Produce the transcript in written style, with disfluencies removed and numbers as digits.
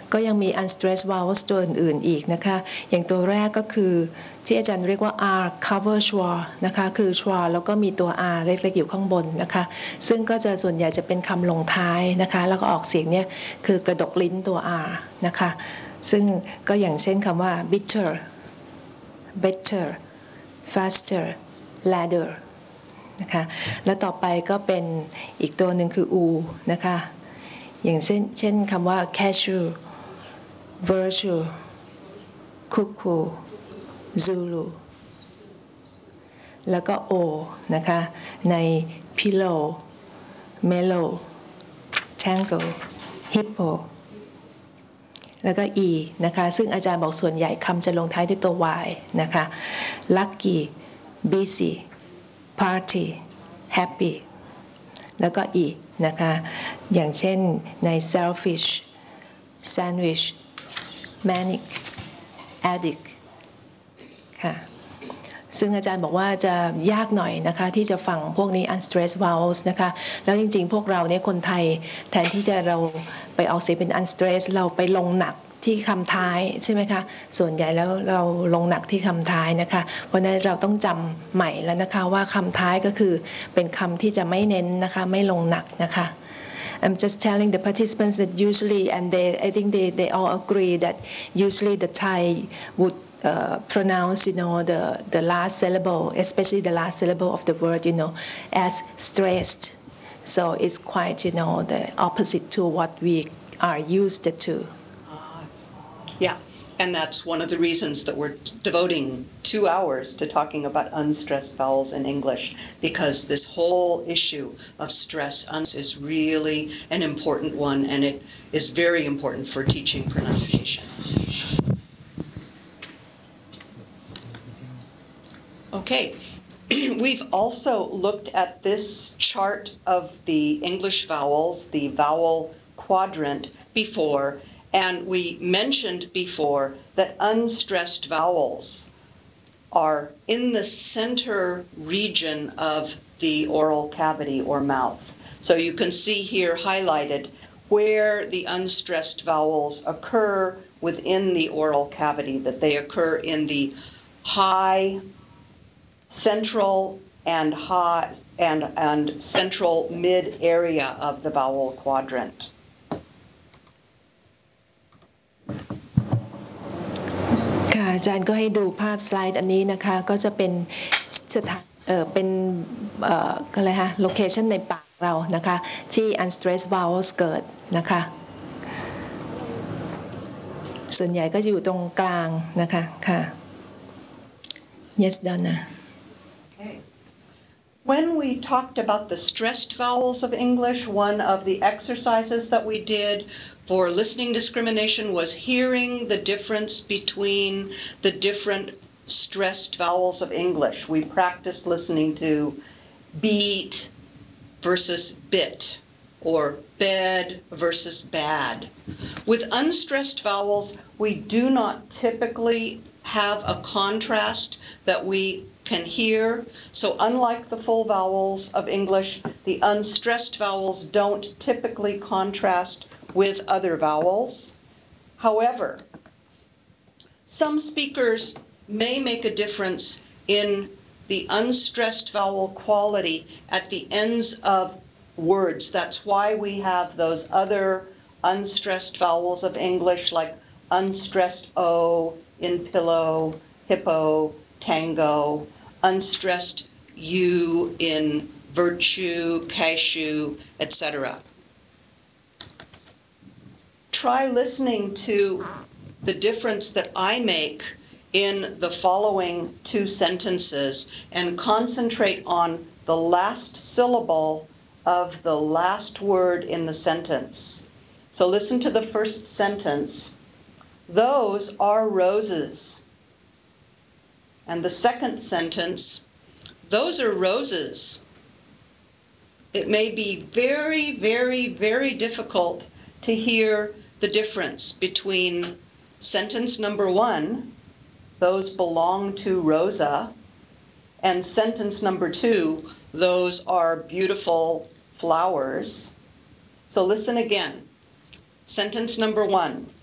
ก็ยังมี unstressed vowels ตัวอื่นๆอีกนะคะอย่างตัวแรกก็คือที่อาจารย์เรียกว่า R cover schwa นะคะคือ schwa แล้วก็มีตัว R เล็กๆอยู่ข้างบนนะคะซึ่งก็จะส่วนใหญ่จะเป็นคำลงท้ายนะคะแล้วก็ออกเสียงเนี่ยคือกระดกลิ้นตัว R นะคะซึ่งก็อย่างเช่นคำว่า bitter better faster ladder นะคะและต่อไปก็เป็นอีกตัวหนึ่งคือ U นะคะอย่างเช่นคำว่า cashew virtue cuckoo zulu แล้วก็ O นะคะใน pillow mellow tangle hippo แล้วก็ E นะคะซึ่งอาจารย์บอกส่วนใหญ่คำจะลงท้ายด้วยตัว Y นะคะ lucky busy party happy แล้วก็ E นะคะอย่างเช่นใน selfish sandwich manic addict ค่ะซึ่งอาจารย์บอกว่าจะยากหน่อยนะคะที่จะฟังพวกนี้ unstressed vowels นะคะแล้วจริงๆพวกเราเนี่ยคนไทยแทนที่จะเราไปออกเสียงเป็น unstressed เราไปลงหนักที่คำท้ายใช่ไหมคะส่วนใหญ่แล้วเราลงหนักที่คำท้ายนะคะเพราะนั้นเราต้องจำใหม่แล้วนะคะว่าคำท้ายก็คือเป็นคำที่จะไม่เน้นนะคะไม่ลงหนักนะคะ I'm just telling the participants that usually and I think they all agree that usually the Thai would pronounce the last syllable especially the last syllable of the word as stressed so it's quite the opposite to what we are used to yeah and that's one of the reasons that we're devoting 2 hours to talking about unstressed vowels in English because this whole issue of stress is really an important one and it is very important for teaching pronunciation. Okay, we've also looked at this chart of the English vowels, the vowel quadrant before, and we mentioned before that unstressed vowels are in the center region of the oral cavity or mouth. So you can see here highlighted where the unstressed vowels occur within the oral cavity, that they occur in the high, central, and central mid area of the vowel quadrant. ค่ะอาจารย์ก็ให้ดูภาพสไลด์อันนี้นะคะก็จะเป็นเป็นอะไรฮะ location ในปากเรานะคะที่ unstressed vowels เกิดนะคะส่วนใหญ่ก็จะอยู่ตรงกลางนะคะค่ะ Yes Donna Okay. When we talked about the stressed vowels of English, one of the exercises that we did for listening discrimination was hearing the difference between the different stressed vowels of English. We practiced listening to beat versus bit or bed versus bad. With unstressed vowels, we do not typically have a contrast that we can hear. So unlike the full vowels of English, the unstressed vowels don't typically contrast with other vowels. However, some speakers may make a difference in the unstressed vowel quality at the ends of words. That's why we have those other unstressed vowels of English like unstressed O in pillow, hippo, tango, unstressed U in virtue, cashew, etc. Try listening to the difference that I make in the following 2 sentences and concentrate on the last syllable of the last word in the sentence. So listen to the first sentence. Those are roses. And the second sentence, those are roses. It may be very, very, very difficult to hear the difference between sentence number 1, those belong to Rosa, and sentence number 2, those are beautiful flowers. So listen again. Sentence number 1,